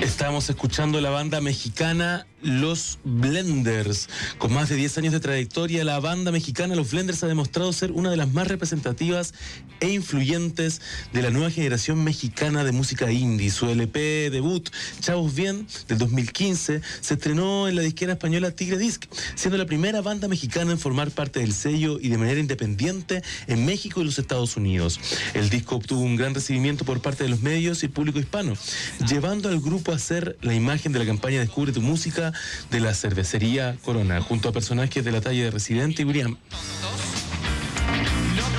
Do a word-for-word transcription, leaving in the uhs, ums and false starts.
Estábamos escuchando la banda mexicana Los Blenders. Con más de diez años de trayectoria, la banda mexicana Los Blenders ha demostrado ser una de las más representativas e influyentes de la nueva generación mexicana de música indie. Su L P debut, Chavos Bien, del dos mil quince, se estrenó en la disquera española Tigre Disc, siendo la primera banda mexicana en formar parte del sello y de manera independiente en México y los Estados Unidos. El disco obtuvo un gran recibimiento por parte de los medios y el público hispano, llevando al grupo a ser la imagen de la campaña Descubre tu música de la cervecería Corona, junto a personajes de la talla de Residente y William.